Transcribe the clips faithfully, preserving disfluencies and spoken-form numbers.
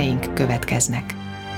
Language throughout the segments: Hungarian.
híreink következnek.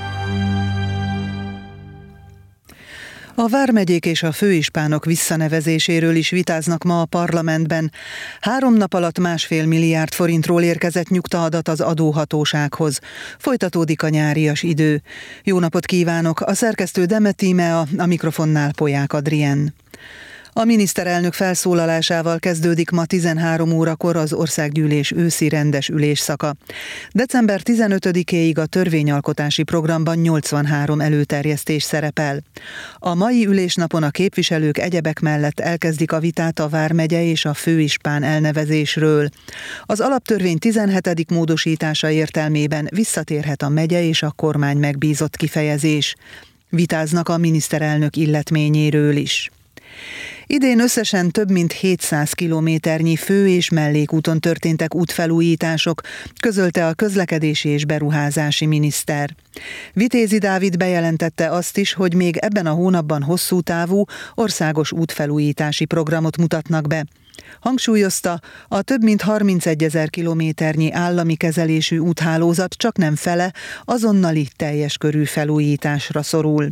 A vármegyék és a főispánok visszanevezéséről is vitáznak ma a parlamentben. Három nap alatt másfél milliárd forintról érkezett nyugtaadat az adóhatósághoz. Folytatódik a nyárias idő. Jó napot kívánok! A szerkesztő Deme Tímea, a mikrofonnál Polyák Adrien. A miniszterelnök felszólalásával kezdődik ma tizenhárom órakor az országgyűlés őszi rendes ülésszaka. december tizenötödikéig a törvényalkotási programban nyolcvanhárom előterjesztés szerepel. A mai ülésnapon a képviselők egyebek mellett elkezdik a vitát a vármegye és a főispán elnevezésről. Az alaptörvény tizenhetedik módosítása értelmében visszatérhet a megye és a kormány megbízott kifejezés. Vitáznak a miniszterelnök illetményéről is. Idén összesen több mint hétszáz kilométernyi fő- és mellékúton történtek útfelújítások, közölte a közlekedési és beruházási miniszter. Vitézi Dávid bejelentette azt is, hogy még ebben a hónapban hosszú távú, országos útfelújítási programot mutatnak be. Hangsúlyozta, a több mint harmincegyezer kilométernyi állami kezelésű úthálózat csak nem fele, azonnali teljes körű felújításra szorul.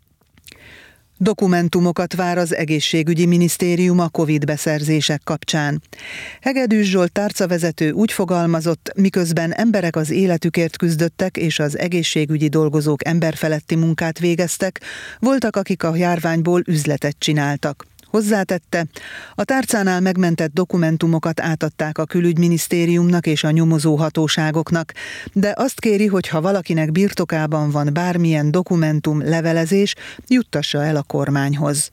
Dokumentumokat vár az egészségügyi minisztérium a Covid beszerzések kapcsán. Hegedűs Zsolt tárcavezető úgy fogalmazott, miközben emberek az életükért küzdöttek és az egészségügyi dolgozók emberfeletti munkát végeztek, voltak, akik a járványból üzletet csináltak. Hozzátette, a tárcánál megmentett dokumentumokat átadták a külügyminisztériumnak és a nyomozó hatóságoknak, de azt kéri, hogy ha valakinek birtokában van bármilyen dokumentum, levelezés, juttassa el a kormányhoz.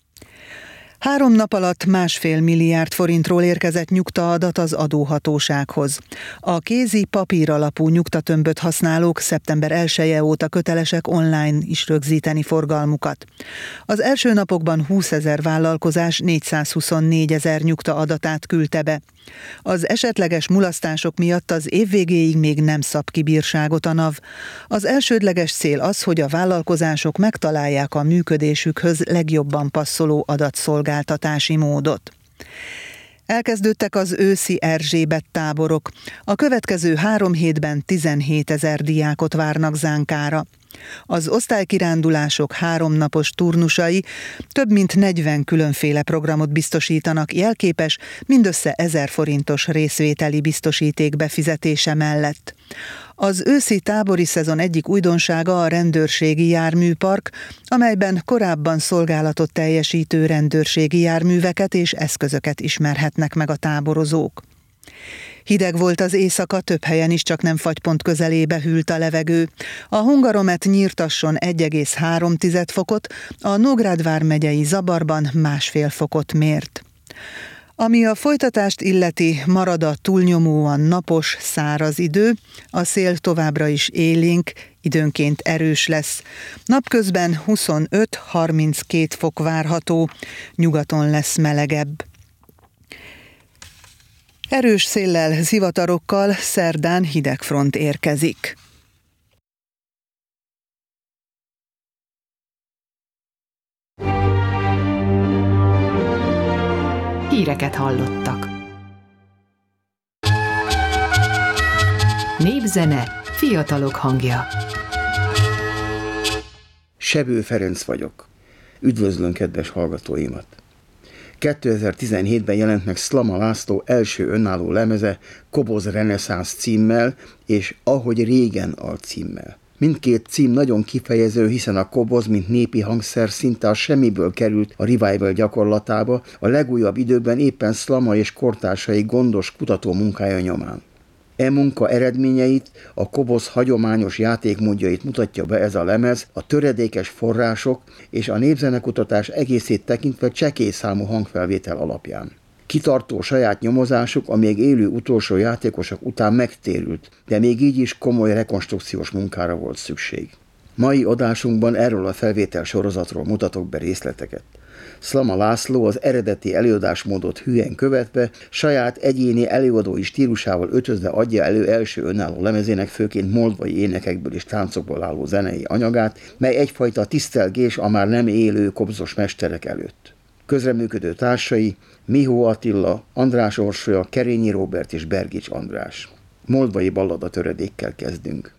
Három nap alatt másfél milliárd forintról érkezett nyugtaadat az adóhatósághoz. A kézi papír alapú nyugtatömböt használók szeptember elseje óta kötelesek online is rögzíteni forgalmukat. Az első napokban húszezer vállalkozás négyszázhuszonnégy ezer nyugtaadatát küldte be. Az esetleges mulasztások miatt az év végéig még nem szab ki bírságot a NAV. Az elsődleges cél az, hogy a vállalkozások megtalálják a működésükhöz legjobban passzoló adatszolgáltatási módot. Elkezdődtek az őszi Erzsébet táborok. A következő három hétben tizenhétezer diákot várnak Zánkára. Az osztálykirándulások háromnapos turnusai több mint negyven különféle programot biztosítanak jelképes, mindössze ezer forintos részvételi biztosíték befizetése mellett. Az őszi tábori szezon egyik újdonsága a rendőrségi járműpark, amelyben korábban szolgálatot teljesítő rendőrségi járműveket és eszközöket ismerhetnek meg a táborozók. Hideg volt az éjszaka, több helyen is csak nem fagypont közelébe hűlt a levegő. A Hungaromet Nyírtasson egy egész három fokot, a Nógrád vármegyei Zabarban másfél fokot mért. Ami a folytatást illeti, marad a túlnyomóan napos, száraz idő, a szél továbbra is élénk, időnként erős lesz. Napközben huszonöt-harminckét fok várható, nyugaton lesz melegebb. Erős széllel, zivatarokkal szerdán hidegfront érkezik. Híreket hallottak. Népzene, fiatalok hangja. Sebő Ferenc vagyok. Üdvözlöm kedves hallgatóimat! kétezer-tizenhétben jelent meg Szlama László első önálló lemeze Koboz Reneszánsz címmel és Ahogy régen alcímmel. Mindkét cím nagyon kifejező, hiszen a koboz, mint népi hangszer szinte a semmiből került a revival gyakorlatába, a legújabb időben éppen Szlama és kortársai gondos kutató munkája nyomán. E munka eredményeit, a koboz hagyományos játékmódjait mutatja be ez a lemez, a töredékes források és a népzenekutatás egészét tekintve csekély számú hangfelvétel alapján. Kitartó saját nyomozásuk a még élő utolsó játékosok után megtérült, de még így is komoly rekonstrukciós munkára volt szükség. Mai adásunkban erről a felvétel sorozatról mutatok be részleteket. Szlama László az eredeti előadásmódot hűen követve, saját egyéni előadói stílusával ötvözve adja elő első önálló lemezének főként moldvai énekekből és táncokból álló zenei anyagát, mely egyfajta tisztelgés a már nem élő kobzos mesterek előtt. Közreműködő társai Mihó Attila, András Orsolya, Kerényi Róbert és Bergics András. Moldvai ballada töredékkel kezdünk.